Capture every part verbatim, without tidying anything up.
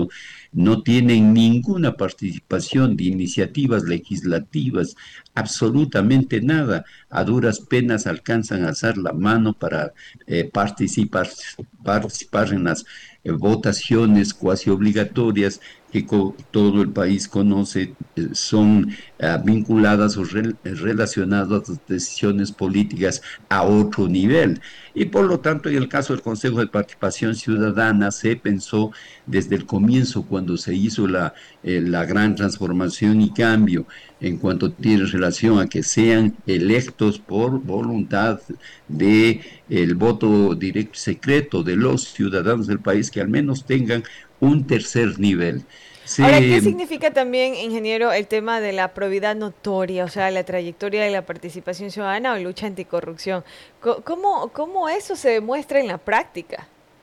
Estado no tienen ninguna participación de iniciativas legislativas, absolutamente nada. A duras penas alcanzan a alzar la mano para eh, participar, participar en las eh, votaciones cuasi obligatorias que co todo el país conoce, eh, son uh, vinculadas o re relacionadas a decisiones políticas a otro nivel. Y por lo tanto, en el caso del Consejo de Participación Ciudadana, se pensó desde el comienzo, cuando se hizo la, eh, la gran transformación y cambio, en cuanto tiene relación a que sean electos por voluntad de el voto directo y secreto de los ciudadanos del país, que al menos tengan un tercer nivel. Ahora, ¿qué Se, significa también, ingeniero, el tema de la probidad notoria, o sea, la trayectoria de la participación ciudadana o lucha anticorrupción? ¿Cómo, cómo eso se demuestra en la práctica?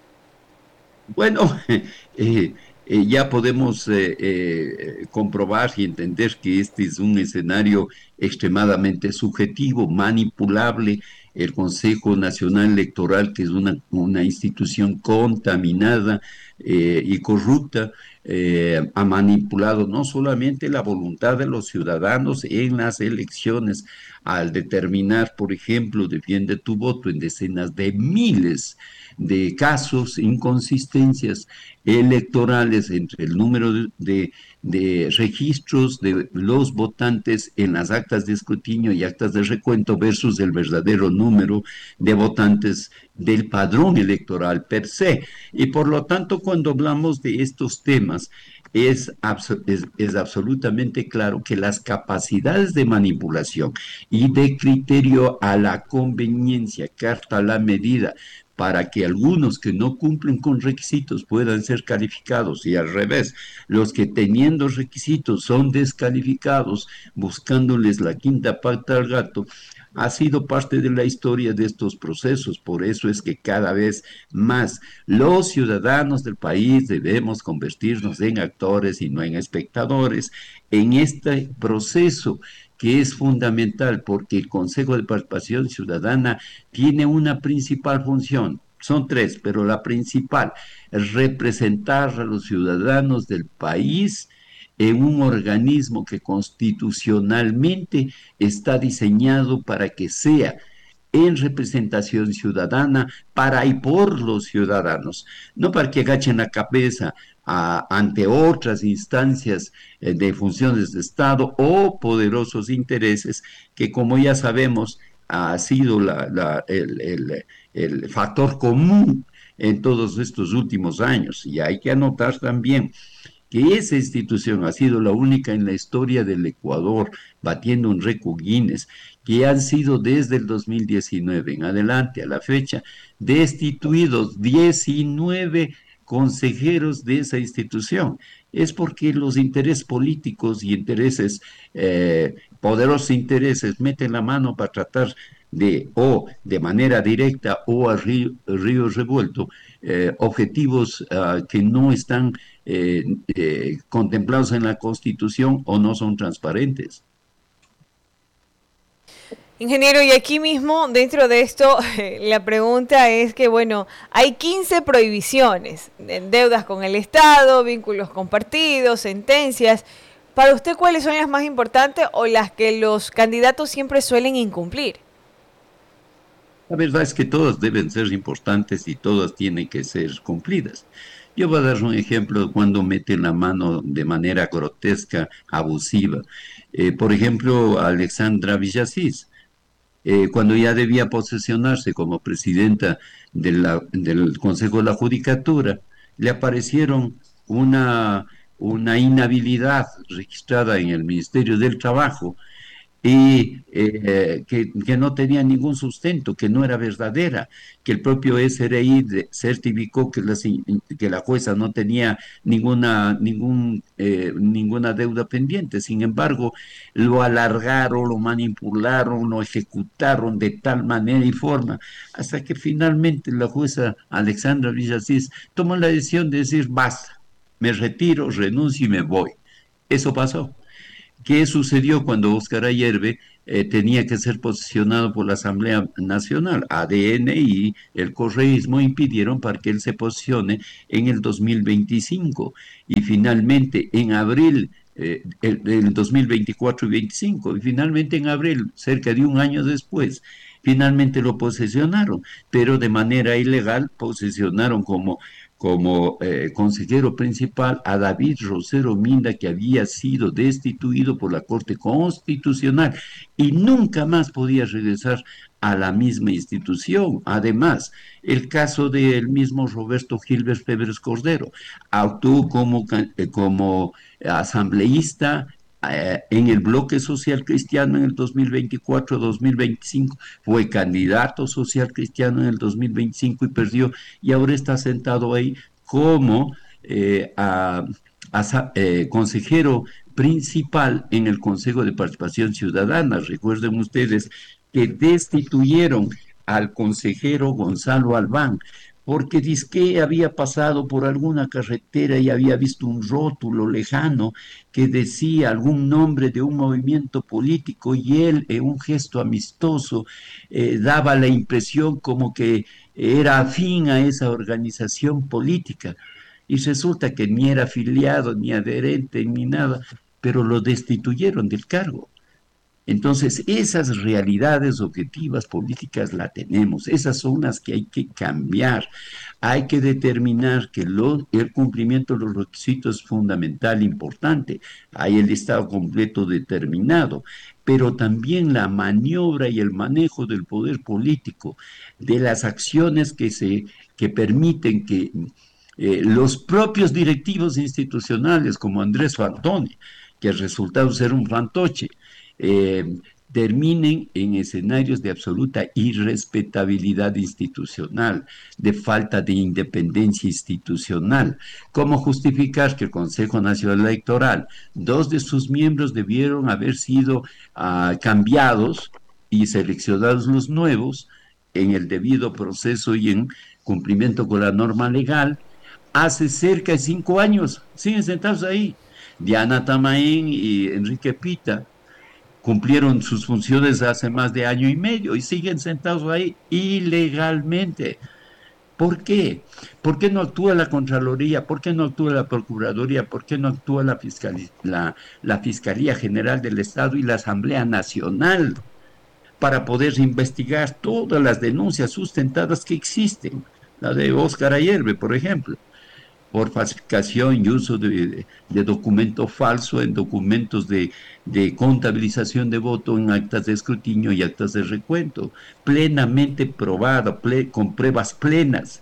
bueno, eh, eh, ya podemos eh, eh, comprobar y entender que este es un escenario extremadamente subjetivo, manipulable. El Consejo Nacional Electoral, que es una, una institución contaminada eh, y corrupta, eh, ha manipulado no solamente la voluntad de los ciudadanos en las elecciones, al determinar, por ejemplo, defiende tu voto en decenas de miles de casos, inconsistencias electorales entre el número de, de, de, registros de los votantes en las actas de escrutinio y actas de recuento versus el verdadero número de votantes del padrón electoral per se. Y por lo tanto, cuando hablamos de estos temas, es, es, es, absolutamente claro que las capacidades de manipulación y de criterio a la conveniencia, carta a la medida, para que algunos que no cumplen con requisitos puedan ser calificados y al revés, los que teniendo requisitos son descalificados, buscándoles la quinta pata al gato, ha sido parte de la historia de estos procesos. Por eso es que cada vez más los ciudadanos del país debemos convertirnos en actores y no en espectadores en este proceso, que es fundamental porque el Consejo de Participación Ciudadana tiene una principal función. Son tres, pero la principal es representar a los ciudadanos del país en un organismo que constitucionalmente está diseñado para que sea en representación ciudadana para y por los ciudadanos, no para que agachen la cabeza a, ante otras instancias eh, de funciones de Estado o poderosos intereses que, como ya sabemos, ha sido la, la, el, el, el factor común en todos estos últimos años. Y hay que anotar también que esa institución ha sido la única en la historia del Ecuador, batiendo un récord Guinness, que han sido desde el dos mil diecinueve en adelante a la fecha destituidos diecinueve consejeros de esa institución. Es porque los intereses políticos y intereses, eh, poderosos intereses, meten la mano para tratar de, o de manera directa o a río, río revuelto, eh, objetivos uh, que no están eh, eh, contemplados en la Constitución o no son transparentes. Ingeniero, y aquí mismo, dentro de esto, la pregunta es que, bueno, hay quince prohibiciones, deudas con el Estado, vínculos compartidos, sentencias. Para usted, ¿cuáles son las más importantes o las que los candidatos siempre suelen incumplir? La verdad es que todas deben ser importantes y todas tienen que ser cumplidas. Yo voy a dar un ejemplo de cuando meten la mano de manera grotesca, abusiva. Eh, por ejemplo, Alexandra Villasís, eh, cuando ya debía posesionarse como presidenta de la, del Consejo de la Judicatura, le aparecieron una, una inhabilidad registrada en el Ministerio del Trabajo y eh, que, que, no tenía ningún sustento, que no era verdadera, que el propio S R I de, certificó que, las, que la jueza no tenía ninguna, ningún, eh, ninguna deuda pendiente. Sin embargo, lo alargaron, lo manipularon, lo ejecutaron de tal manera y forma, hasta que finalmente la jueza Alexandra Villasís tomó la decisión de decir, basta, me retiro, renuncio y me voy. Eso pasó. ¿Qué sucedió cuando Óscar Ayerbe eh, tenía que ser posicionado por la Asamblea Nacional. A D N y el correísmo impidieron para que él se posicione en el dos mil veinticinco. Y finalmente, en abril eh, el, el dos mil veinticuatro y veinticinco, y finalmente en abril, cerca de un año después, finalmente lo posesionaron, pero de manera ilegal posesionaron como como eh, consejero principal a David Rosero Minda, que había sido destituido por la Corte Constitucional y nunca más podía regresar a la misma institución. Además, el caso del mismo Roberto Gilbert Febres Cordero, actuó como, eh, como asambleísta eh, en el bloque social cristiano en el dos mil veinticuatro-dos mil veinticinco, fue candidato social cristiano en el dos mil veinticinco y perdió, y ahora está sentado ahí como eh, a, a, eh, consejero principal en el Consejo de Participación Ciudadana. Recuerden ustedes que destituyeron al consejero Gonzalo Albán, porque dizque había pasado por alguna carretera y había visto un rótulo lejano que decía algún nombre de un movimiento político, y él, en un gesto amistoso, eh, daba la impresión como que era afín a esa organización política. Y resulta que ni era afiliado, ni adherente, ni nada, pero lo destituyeron del cargo. Entonces, esas realidades objetivas políticas las tenemos, esas son las que hay que cambiar. Hay que determinar que lo, el cumplimiento de los requisitos es fundamental, importante. Hay el listado completo determinado, pero también la maniobra y el manejo del poder político, de las acciones que, se, que permiten que eh, los propios directivos institucionales, como Andrés Fantoni, que el resultado ser un fantoche, Eh, terminen en escenarios de absoluta irrespetabilidad institucional, de falta de independencia institucional. ¿Cómo justificar que el Consejo Nacional Electoral, dos de sus miembros debieron haber sido uh, cambiados y seleccionados los nuevos en el debido proceso y en cumplimiento con la norma legal? Hace cerca de cinco años, siguen sentados ahí. Diana Tamaén y Enrique Pita cumplieron sus funciones hace más de año y medio y siguen sentados ahí ilegalmente. ¿Por qué? ¿Por qué no actúa la Contraloría? ¿Por qué no actúa la Procuraduría? ¿Por qué no actúa la Fiscalía, la, la Fiscalía General del Estado y la Asamblea Nacional para poder investigar todas las denuncias sustentadas que existen? La de Óscar Ayerbe, por ejemplo, por falsificación y uso de, de, de documento falso en documentos de, de contabilización de voto, en actas de escrutinio y actas de recuento, plenamente probada, ple, con pruebas plenas,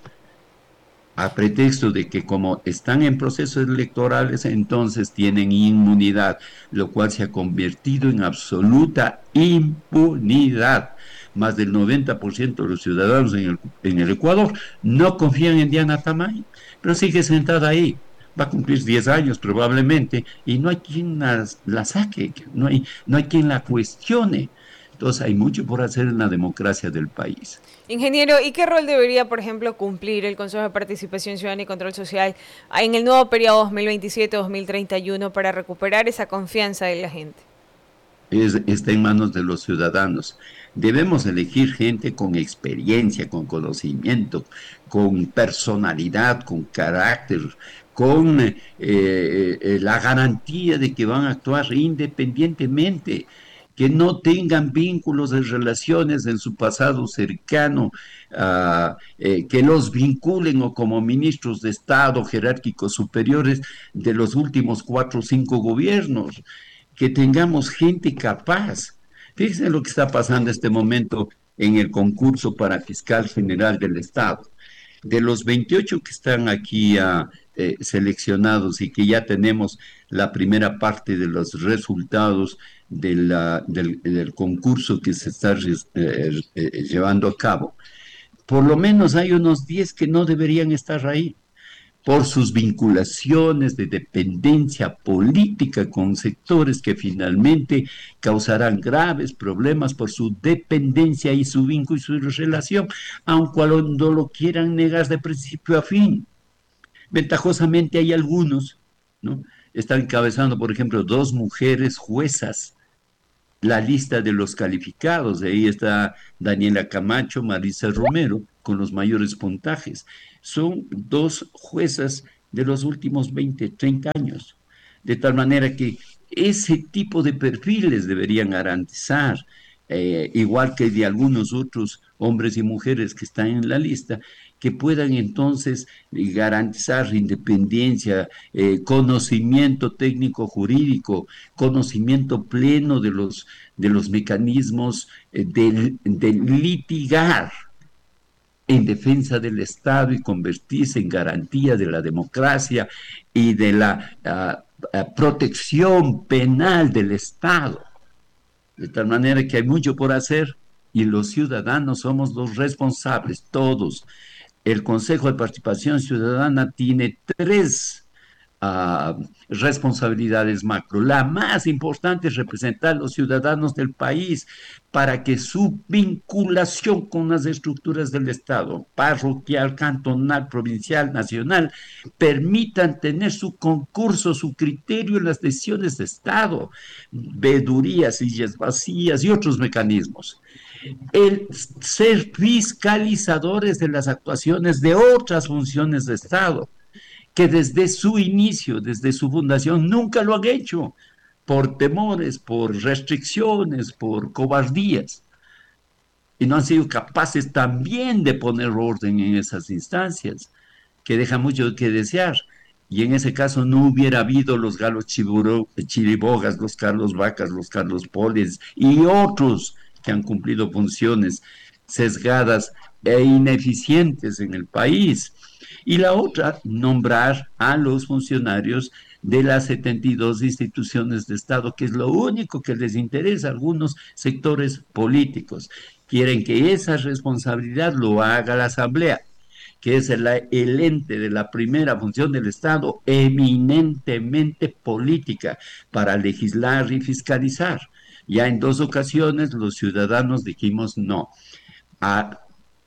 a pretexto de que como están en procesos electorales, entonces tienen inmunidad, lo cual se ha convertido en absoluta impunidad. Más del noventa por ciento de los ciudadanos en el, en el Ecuador no confían en Diana Tamay, pero sigue sentada ahí. Va a cumplir diez años probablemente y no hay quien la, la saque, no hay, no hay quien la cuestione. Entonces hay mucho por hacer en la democracia del país. Ingeniero, ¿y qué rol debería, por ejemplo, cumplir el Consejo de Participación Ciudadana y Control Social en el nuevo periodo dos mil veintisiete a dos mil treinta y uno para recuperar esa confianza de la gente? Es, está en manos de los ciudadanos. Debemos elegir gente con experiencia, con conocimiento, con personalidad, con carácter, con eh, eh, la garantía de que van a actuar independientemente, que no tengan vínculos de relaciones en su pasado cercano, uh, eh, que los vinculen o como ministros de Estado jerárquicos superiores de los últimos cuatro o cinco gobiernos, que tengamos gente capaz. Fíjense lo que está pasando en este momento en el concurso para fiscal general del Estado. De los veintiocho que están aquí uh, eh, seleccionados y que ya tenemos la primera parte de los resultados de la, del, del concurso que se está eh, eh, llevando a cabo, por lo menos hay unos diez que no deberían estar ahí, por sus vinculaciones de dependencia política con sectores que finalmente causarán graves problemas por su dependencia y su vínculo y su relación, aun cuando lo quieran negar de principio a fin. Ventajosamente hay algunos, ¿no? Están encabezando, por ejemplo, dos mujeres juezas la lista de los calificados. Ahí está Daniela Camacho, Marisa Romero, con los mayores puntajes. Son dos juezas de los últimos veinte, treinta años. De tal manera que ese tipo de perfiles deberían garantizar, eh, igual que de algunos otros hombres y mujeres que están en la lista, que puedan entonces garantizar independencia, eh, conocimiento técnico jurídico, conocimiento pleno de los, de los mecanismos eh, de, de litigar en defensa del Estado y convertirse en garantía de la democracia y de la uh, uh, protección penal del Estado. De tal manera que hay mucho por hacer y los ciudadanos somos los responsables, todos. El Consejo de Participación Ciudadana tiene tres uh, responsabilidades macro. La más importante es representar a los ciudadanos del país para que su vinculación con las estructuras del Estado, parroquial, cantonal, provincial, nacional, permitan tener su concurso, su criterio en las decisiones de Estado, veedurías, sillas vacías y otros mecanismos. El ser fiscalizadores de las actuaciones de otras funciones de Estado, que desde su inicio, desde su fundación, nunca lo han hecho, por temores, por restricciones, por cobardías, y no han sido capaces también de poner orden en esas instancias, que deja mucho que desear. Y en ese caso no hubiera habido los Galos Chiribogas, los Carlos Vacas, los Carlos Poles y otros que han cumplido funciones sesgadas e ineficientes en el país. Y la otra, nombrar a los funcionarios de las setenta y dos instituciones de Estado, que es lo único que les interesa a algunos sectores políticos. Quieren que esa responsabilidad lo haga la Asamblea, que es el, el ente de la primera función del Estado, eminentemente política, para legislar y fiscalizar. Ya en dos ocasiones los ciudadanos dijimos no. A,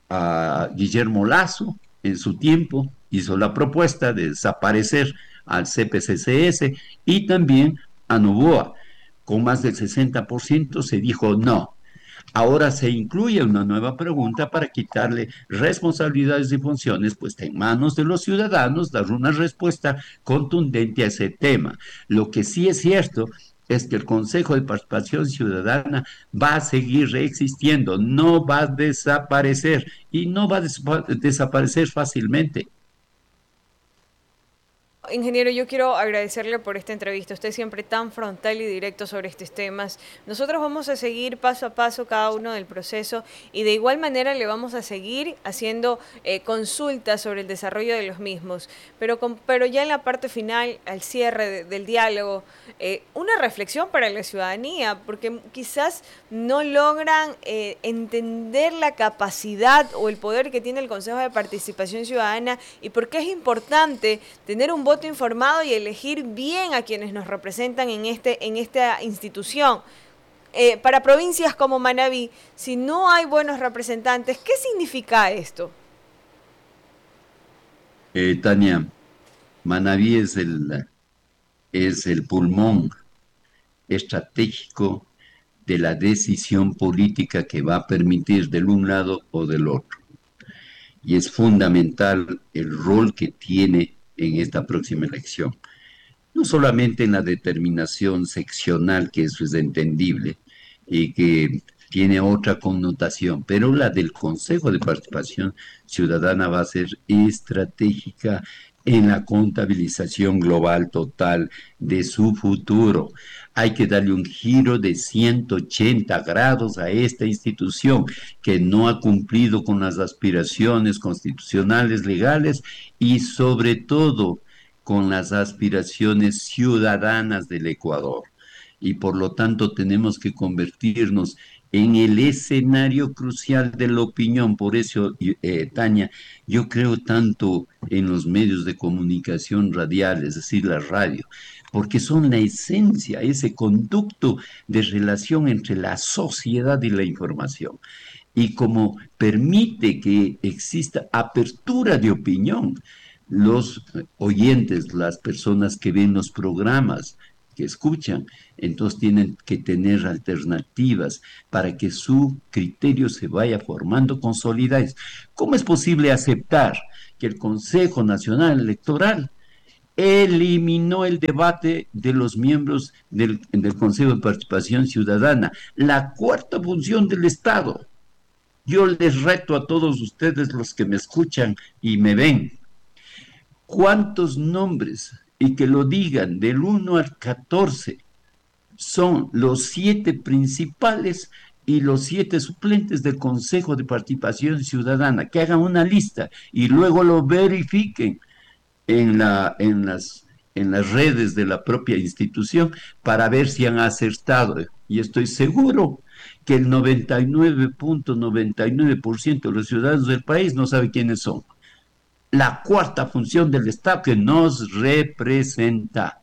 a Guillermo Lasso, en su tiempo, hizo la propuesta de desaparecer al C P C C S y también a Novoa. Con más del sesenta por ciento se dijo no. Ahora se incluye una nueva pregunta para quitarle responsabilidades y funciones puesta en manos de los ciudadanos, dar una respuesta contundente a ese tema. Lo que sí es cierto es que el Consejo de Participación Ciudadana va a seguir existiendo, no va a desaparecer y no va a des desaparecer fácilmente. Ingeniero, yo quiero agradecerle por esta entrevista. Usted siempre tan frontal y directo sobre estos temas. Nosotros vamos a seguir paso a paso cada uno del proceso y de igual manera le vamos a seguir haciendo eh, consultas sobre el desarrollo de los mismos. Pero, con, pero ya en la parte final, al cierre de, del diálogo, eh, una reflexión para la ciudadanía, porque quizás no logran eh, entender la capacidad o el poder que tiene el Consejo de Participación Ciudadana y por qué es importante tener un voto informado y elegir bien a quienes nos representan en, este, en esta institución. Eh, para provincias como Manabí, si no hay buenos representantes, ¿qué significa esto? Eh, Tania, Manabí es el, es el pulmón estratégico de la decisión política que va a permitir del un lado o del otro. Y es fundamental el rol que tiene en esta próxima elección. No solamente en la determinación seccional, que eso es entendible y que tiene otra connotación, pero la del Consejo de Participación Ciudadana va a ser estratégica en la contabilización global total de su futuro. Hay que darle un giro de ciento ochenta grados a esta institución que no ha cumplido con las aspiraciones constitucionales legales y sobre todo con las aspiraciones ciudadanas del Ecuador. Y por lo tanto tenemos que convertirnos en el escenario crucial de la opinión. Por eso, eh, Tania, yo creo tanto en los medios de comunicación radial, es decir, la radio, porque son la esencia, ese conducto de relación entre la sociedad y la información. Y como permite que exista apertura de opinión, los oyentes, las personas que ven los programas, que escuchan, entonces tienen que tener alternativas para que su criterio se vaya formando con solidez. ¿Cómo es posible aceptar que el Consejo Nacional Electoral eliminó el debate de los miembros del, del Consejo de Participación Ciudadana, la cuarta función del Estado? Yo les reto a todos ustedes los que me escuchan y me ven, ¿cuántos nombres, y que lo digan del uno al catorce, son los siete principales y los siete suplentes del Consejo de Participación Ciudadana? Que hagan una lista y luego lo verifiquen en, la, en, las, en las redes de la propia institución para ver si han acertado. Y estoy seguro que el noventa y nueve punto noventa y nueve por ciento de los ciudadanos del país no sabe quiénes son. La cuarta función del Estado que nos representa.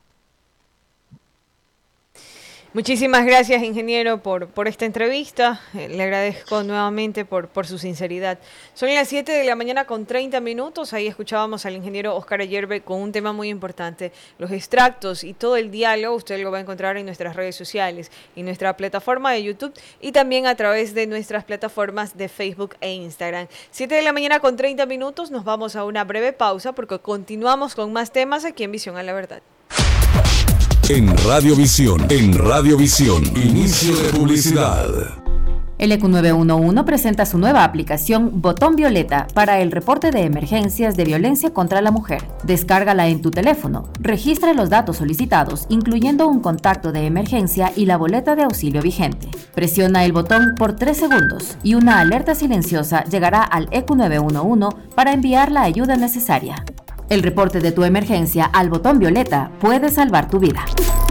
Muchísimas gracias, ingeniero, por, por esta entrevista. Eh, le agradezco nuevamente por, por su sinceridad. Son las siete de la mañana con treinta minutos. Ahí escuchábamos al ingeniero Óscar Ayerbe con un tema muy importante. Los extractos y todo el diálogo usted lo va a encontrar en nuestras redes sociales, en nuestra plataforma de YouTube y también a través de nuestras plataformas de Facebook e Instagram. siete de la mañana con treinta minutos. Nos vamos a una breve pausa porque continuamos con más temas aquí en Visión a la Verdad. En Radiovisión, en Radiovisión, inicio de publicidad. El E Q nueve uno uno presenta su nueva aplicación Botón Violeta para el reporte de emergencias de violencia contra la mujer. Descárgala en tu teléfono, registra los datos solicitados, incluyendo un contacto de emergencia y la boleta de auxilio vigente. Presiona el botón por tres segundos y una alerta silenciosa llegará al E Q nueve uno uno para enviar la ayuda necesaria. El reporte de tu emergencia al botón violeta puede salvar tu vida.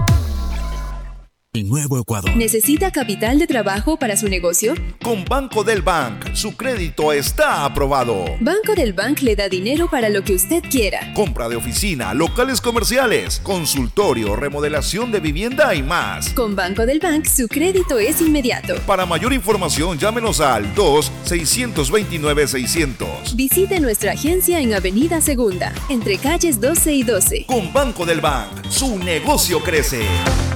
En Nuevo Ecuador. ¿Necesita capital de trabajo para su negocio? Con Banco del Bank, su crédito está aprobado. Banco del Bank le da dinero para lo que usted quiera. Compra de oficina, locales comerciales, consultorio, remodelación de vivienda y más. Con Banco del Bank, su crédito es inmediato. Para mayor información, llámenos al dos seis dos nueve seiscientos. Visite nuestra agencia en Avenida Segunda, entre calles doce y doce. Con Banco del Bank, su negocio crece.